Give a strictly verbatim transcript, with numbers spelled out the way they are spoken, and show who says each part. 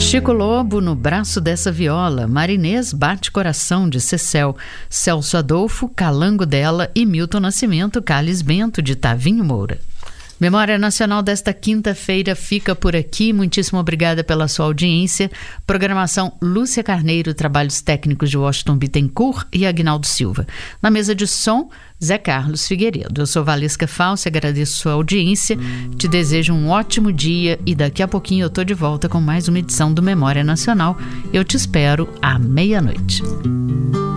Speaker 1: Chico Lobo no braço dessa viola, Marinês bate coração de Cecel, Celso Adolfo, Calango dela e Milton Nascimento, Carlos Bento de Tavinho Moura. Memória Nacional desta quinta-feira fica por aqui. Muitíssimo obrigada pela sua audiência. Programação Lúcia Carneiro, trabalhos técnicos de Washington Bittencourt e Aguinaldo Silva. Na mesa de som, Zé Carlos Figueiredo. Eu sou Valesca Falsi, agradeço sua audiência, te desejo um ótimo dia e daqui a pouquinho eu tô de volta com mais uma edição do Memória Nacional. Eu te espero à meia-noite.